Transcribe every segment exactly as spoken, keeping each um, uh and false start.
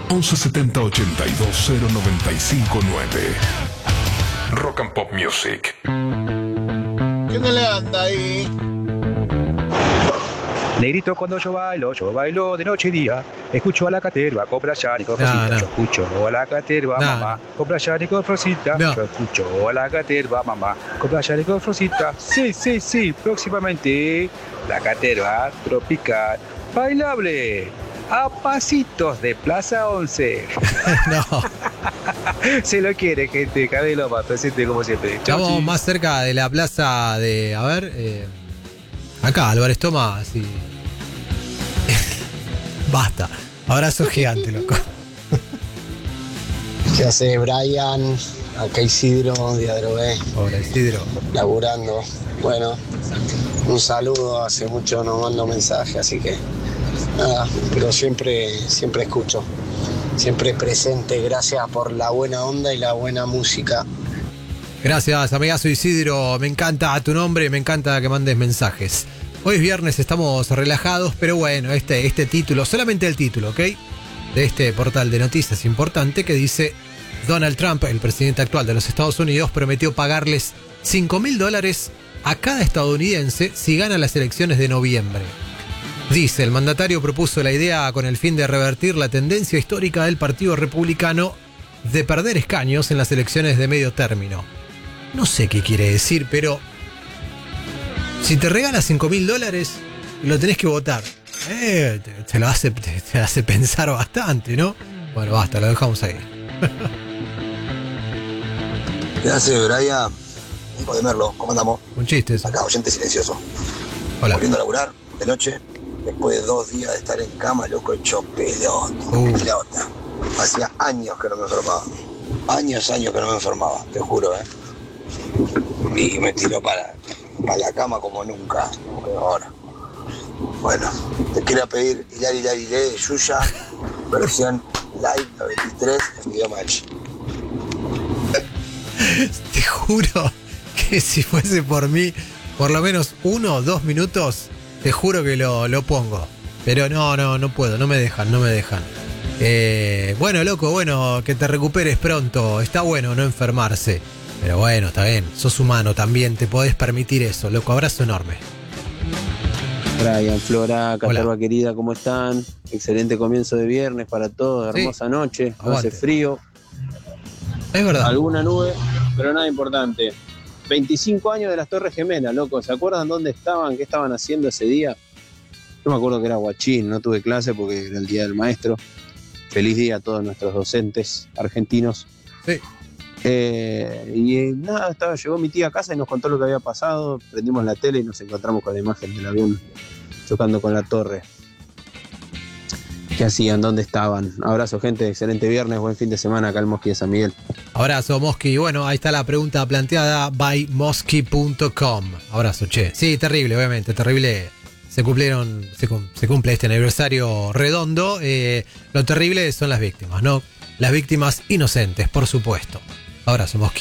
once setenta ochenta y dos cero noventa y cinco nueve. Rock and Pop Music. ¿Qué no le anda ahí? Negrito, cuando yo bailo, yo bailo de noche y día. Escucho a la caterva, compra ya, y con No, Rosita. no. Yo escucho a la caterva, No, mamá, no. compra ya, y con Rosita. No. Yo escucho a la caterva, mamá, compra ya, y con Rosita. Sí, sí, sí, próximamente la caterva tropical bailable. A pasitos de Plaza once. No, Se lo quiere, gente. Cabelo más presente como siempre. Chau, estamos chis. más cerca de la plaza de. A ver. Eh, acá, Álvarez Toma. Sí. Basta. Abrazo gigante, loco. ¿Qué hace Brian? Acá Isidro de Adrogué, Hola, Isidro. laburando. Bueno, un saludo, hace mucho no mando mensaje, así que nada, pero siempre, siempre escucho, siempre presente. Gracias por la buena onda y la buena música. Gracias, amigazo Isidro. Me encanta tu nombre, me encanta que mandes mensajes. Hoy es viernes, estamos relajados, pero bueno, este, este título, solamente el título, ¿ok? De este portal de noticias importante que dice: Donald Trump, el presidente actual de los Estados Unidos, prometió pagarles cinco mil dólares a cada estadounidense si gana las elecciones de noviembre. Dice, el mandatario propuso la idea con el fin de revertir la tendencia histórica del Partido Republicano de perder escaños en las elecciones de medio término. No sé qué quiere decir, pero si te regalas cinco mil dólares, lo tenés que votar. Eh, te, te lo hace, te, te hace pensar bastante, ¿no? Bueno, basta, lo dejamos ahí. ¿Qué hace, Brian? Hijo de Merlo, ¿cómo andamos? Un chiste eso. Acá, oyente silencioso. Hola. Volviendo a laburar de noche, después de dos días de estar en cama, loco, hecho pelota. Uh. Pelota. Hacía años que no me enfermaba. Años, años que no me enfermaba, te juro, ¿eh? Y me tiró para, para la cama como nunca, como ahora. Bueno, te quería pedir Hilari Hilari de Yuya, versión live noventa y tres en video match. Te juro que si fuese por mí, por lo menos uno o dos minutos, te juro que lo, lo pongo. Pero no, no, no puedo, no me dejan, no me dejan. Eh, bueno, loco, bueno, que te recuperes pronto. Está bueno no enfermarse. Pero bueno, está bien, sos humano también, te podés permitir eso, loco. Abrazo enorme. Brian, Flora, Catarba Hola. querida, ¿cómo están? Excelente comienzo de viernes para todos, Sí. hermosa noche, no Aguante. hace frío, Es verdad. alguna nube, pero nada importante. veinticinco años de las Torres Gemelas, loco, ¿se acuerdan dónde estaban? ¿Qué estaban haciendo ese día? Yo me acuerdo que era guachín, no tuve clase porque era el Día del Maestro. Feliz día a todos nuestros docentes argentinos. Sí. Eh, y eh, nada, estaba, llegó mi tía a casa y nos contó lo que había pasado. Prendimos la tele y nos encontramos con la imagen del avión chocando con la torre. ¿Qué hacían? ¿Dónde estaban? Abrazo, gente. Excelente viernes, buen fin de semana acá en Mosqui de San Miguel. Abrazo, Mosqui. Bueno, ahí está la pregunta planteada by mosqui punto com. Abrazo, che. Sí, terrible, obviamente, terrible. Se cumplieron, se, cum- se cumple este aniversario redondo. Eh, lo terrible son las víctimas, ¿no? Las víctimas inocentes, por supuesto. Abrazo, Mosqui.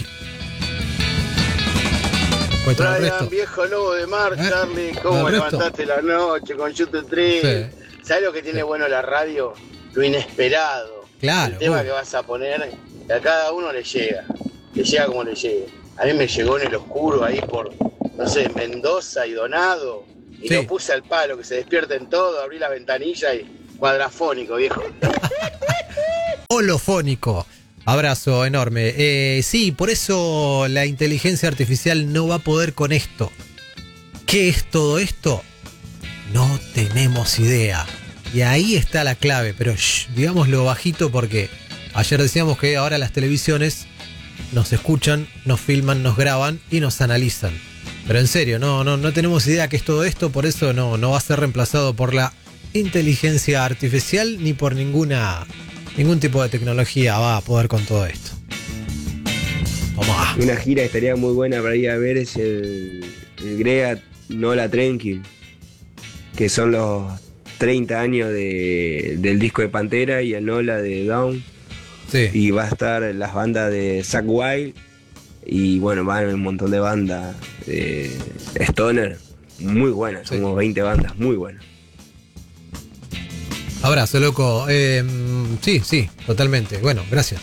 Pues todo el resto. Brian, viejo lobo de mar, ¿Eh? Charlie, ¿cómo ¿El resto? levantaste la noche con YouTube tres? Sí. ¿Sabes lo que tiene Sí. bueno la radio? Lo inesperado. Claro, El tema uh. que vas a poner, que a cada uno le llega. Le llega como le llegue. A mí me llegó en el oscuro ahí por, no sé, Mendoza y Donado. Y Sí. lo puse al palo, que se despierten todos, abrí la ventanilla y cuadrafónico, viejo. Holofónico. Abrazo enorme. Eh, sí, por eso la inteligencia artificial no va a poder con esto. ¿Qué es todo esto? No tenemos idea. Y ahí está la clave, pero shh, digámoslo bajito porque ayer decíamos que ahora las televisiones nos escuchan, nos filman, nos graban y nos analizan. Pero en serio, no, no, no tenemos idea qué es todo esto, por eso no, no va a ser reemplazado por la inteligencia artificial ni por ninguna ningún tipo de tecnología va a poder con todo esto. Tomá. Una gira que estaría muy buena para ir a ver es el, el Grega Nola Trenkin, que son los treinta años de, del disco de Pantera y el Nola de Down. Sí. Y va a estar las bandas de Zakk Wylde y bueno, van a haber un montón de bandas de Stoner muy buenas, Sí. como veinte bandas muy buenas. Abrazo, loco. Eh, sí, sí, totalmente. Bueno, gracias.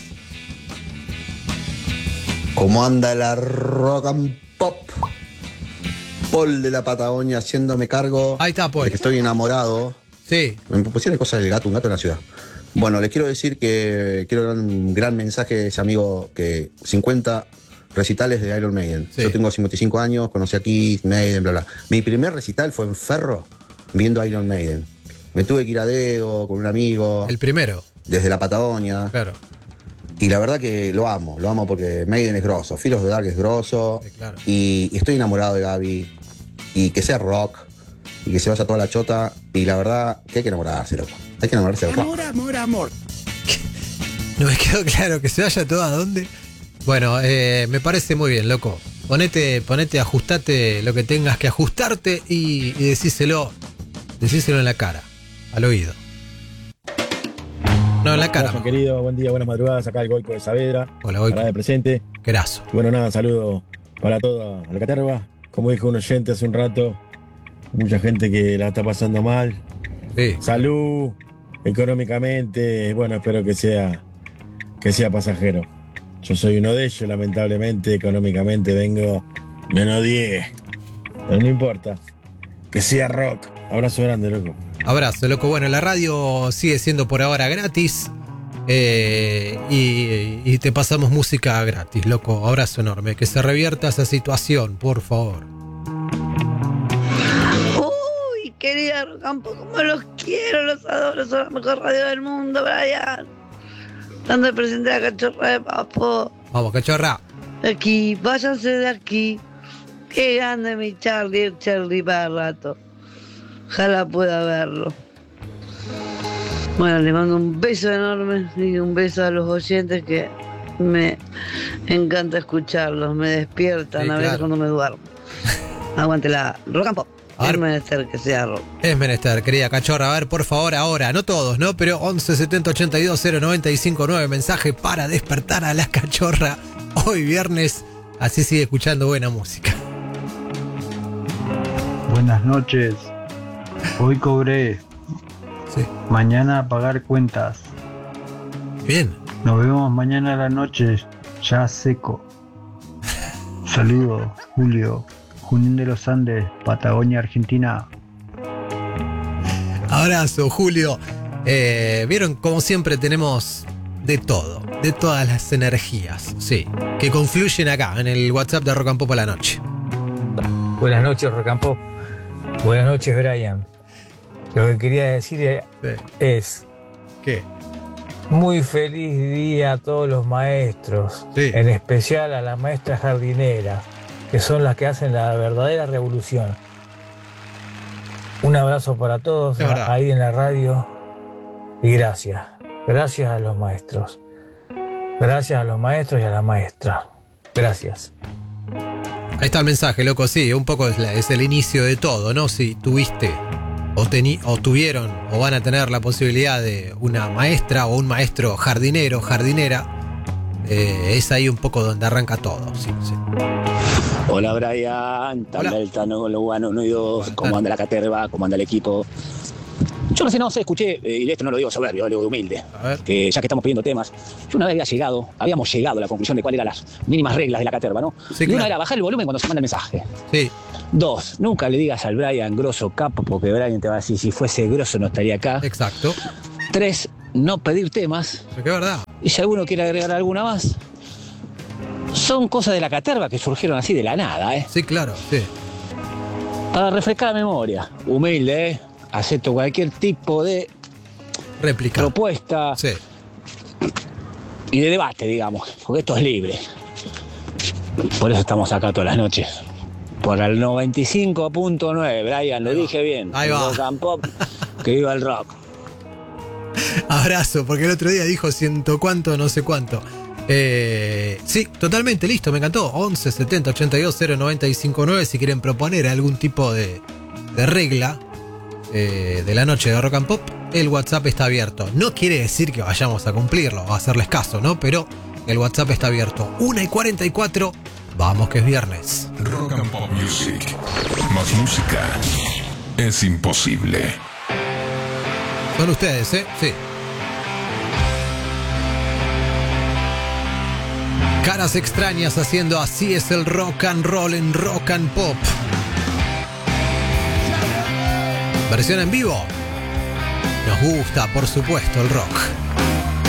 ¿Cómo anda la rock and pop? Paul de la Patagonia haciéndome cargo. Ahí está, Paul. De que estoy enamorado. Sí. Me pusieron cosas del gato, un gato en la ciudad. Bueno, les quiero decir que quiero dar un gran mensaje a ese amigo que cincuenta recitales de Iron Maiden. Sí. Yo tengo cincuenta y cinco años, conocí a Kiss, Maiden, bla, bla. Mi primer recital fue en Ferro, viendo a Iron Maiden. Me tuve que ir a dedo con un amigo. El primero. Desde la Patagonia. Claro. Y la verdad que lo amo, lo amo porque Maiden es grosso, Fear of the Dark es grosso. Sí, claro. y, y estoy enamorado de Gaby. Y que sea rock. Y que se vaya toda la chota. Y la verdad que hay que enamorarse, loco. Hay que enamorarse del rock. Amor, amor, amor. No me quedó claro que se vaya todo a dónde. Bueno, eh, me parece muy bien, loco. Ponete, ponete, ajustate lo que tengas que ajustarte y, y decíselo, decíselo en la cara, al oído. No, en la cara. Hola, querido, buen día, buenas madrugadas. Acá el Goico de Saavedra. Hola, Goico. Parada de presente. Querazo. Bueno, nada, saludo para toda la caterva. Como dijo un oyente hace un rato, mucha gente que la está pasando mal. Sí. Salud, económicamente, bueno, espero que sea, que sea pasajero. Yo soy uno de ellos, lamentablemente, económicamente vengo menos diez. Pero no importa. Que sea rock. Abrazo grande, loco. Abrazo, loco. Bueno, la radio sigue siendo por ahora gratis. Eh, y, y te pasamos música gratis, loco. Abrazo enorme. Que se revierta esa situación, por favor. Uy, querida Rocampo, como los quiero, los adoro. Son la mejor radio del mundo, Brian. Dando presente a la cachorra de papo. Vamos, cachorra. Aquí, váyanse de aquí. Qué grande mi Charlie, el Charlie para el rato. Ojalá pueda verlo. Bueno, le mando un beso enorme y un beso a los oyentes que me encanta escucharlos, me despiertan Sí, a veces claro. cuando me duermo. Aguante la rock and pop. A ver. Es menester que sea rock. Es menester, querida cachorra. A ver, por favor, ahora, no todos, ¿no? Pero once setenta ochenta y dos cero noventa y cinco nueve, mensaje para despertar a la cachorra hoy viernes. Así sigue escuchando buena música. Buenas noches. Hoy cobré. Sí. Mañana a pagar cuentas. Bien. Nos vemos mañana a la noche, ya seco. Saludos, Julio. Junín de los Andes, Patagonia, Argentina. Abrazo, Julio. Eh, Vieron, como siempre tenemos de todo, de todas las energías, sí, que confluyen acá en el WhatsApp de Rock and Pop a la noche. Buenas noches, Rock and Pop. Buenas noches, Brian. Lo que quería decir es... ¿Qué? Muy feliz día a todos los maestros, sí. En especial a las maestras jardineras, que son las que hacen la verdadera revolución. Un abrazo para todos ahí en la radio y gracias. Gracias a los maestros. Gracias a los maestros y a la maestra. Gracias. Ahí está el mensaje, loco, sí, un poco es, la, es el inicio de todo, ¿no? Si tuviste o, teni, o tuvieron o van a tener la posibilidad de una maestra o un maestro jardinero, jardinera, eh, es ahí un poco donde arranca todo, sí, sí. Hola Brian, Tano, Lugano, uno y dos, ¿cómo anda la caterva? ¿Cómo anda el equipo? Yo no sé, no sé, escuché, eh, y esto no lo digo soberbio, lo digo de humilde, que ya que estamos pidiendo temas, yo una vez había llegado, habíamos llegado a la conclusión de cuáles eran las mínimas reglas de la caterva, ¿no? Sí, y claro. una era bajar el volumen cuando se manda el mensaje. Sí. Dos, nunca le digas al Brian grosso capo, porque Brian te va a decir, si fuese grosso no estaría acá. Exacto. Tres, no pedir temas. Porque es verdad. Y si alguno quiere agregar alguna más, son cosas de la caterva que surgieron así de la nada, ¿eh? Sí, claro, sí. Para refrescar la memoria, humilde, ¿eh? Acepto cualquier tipo de réplica, propuesta sí. Y de debate, digamos, porque esto es libre. Por eso estamos acá todas las noches. Por el noventa y cinco punto nueve, Brian, lo dije bien. Ahí va. Rock and Pop, que viva el rock. Abrazo, porque el otro día dijo ciento cuánto, no sé cuánto. Eh, sí, totalmente, listo, me encantó. once setenta ochenta y dos cero noventa y cinco nueve si quieren proponer algún tipo de, de regla eh, de la noche de Rock and Pop, el WhatsApp está abierto. No quiere decir que vayamos a cumplirlo o a hacerles caso, ¿no? Pero el WhatsApp está abierto. una y cuarenta y cuatro, vamos que es viernes. Rock and Pop Music. Más música es imposible. Son ustedes, ¿eh? Sí. Caras extrañas haciendo Así es el rock and roll en Rock and Pop. Versión en vivo. Nos gusta, por supuesto, el rock.